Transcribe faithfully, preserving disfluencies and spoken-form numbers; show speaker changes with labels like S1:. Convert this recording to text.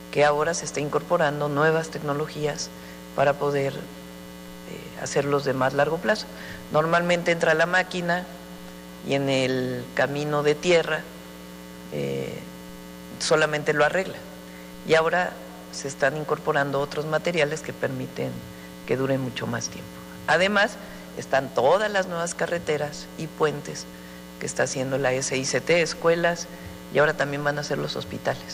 S1: que ahora se está incorporando nuevas tecnologías para poder eh, hacerlos de más largo plazo. Normalmente entra la máquina y en el camino de tierra eh, solamente lo arregla, y ahora se están incorporando otros materiales que permiten que dure mucho más tiempo. Además, están todas las nuevas carreteras y puentes que está haciendo la S I C T, escuelas, y ahora también van a ser los hospitales.